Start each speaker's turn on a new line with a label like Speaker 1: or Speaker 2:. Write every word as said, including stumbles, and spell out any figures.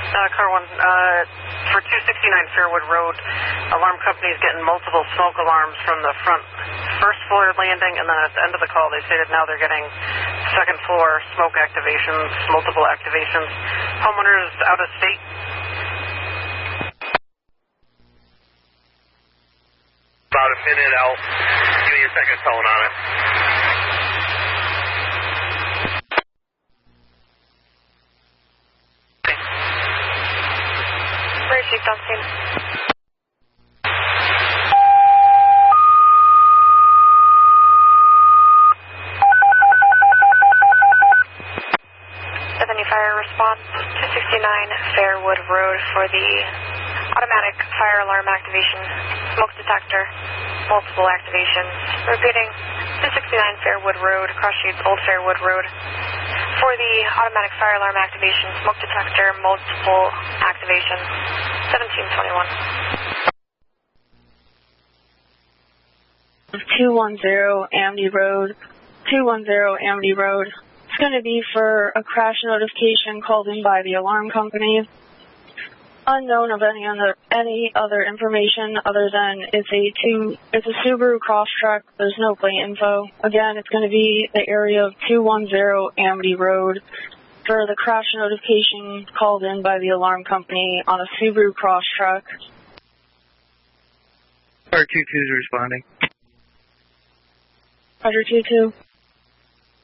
Speaker 1: Uh, car one, uh, for two sixty-nine Fairwood Road, alarm company is getting multiple smoke alarms from the front first floor landing, and then at the end of the call they stated now they're getting second floor smoke activations, multiple activations. Homeowners out of state.
Speaker 2: About a minute out. Give me a second tone on it.
Speaker 3: Received on scene. seventy fire response, two sixty-nine Fairwood Road for the automatic fire alarm activation, smoke detector, multiple activations. Repeating, two sixty-nine Fairwood Road, cross streets Old Fairwood Road. For the automatic fire alarm activation, smoke detector, multiple activations, seventeen twenty-one.
Speaker 4: two one zero Amity Road, two one zero Amity Road. It's going to be for a crash notification called in by the alarm company. Unknown of any other any other information other than it's a two it's a Subaru Crosstrek. There's no plate info. Again, it's going to be the area of two one zero Amity Road for the crash notification called in by the alarm company on a Subaru Crosstrek.
Speaker 5: R two two is responding.
Speaker 4: Roger two two.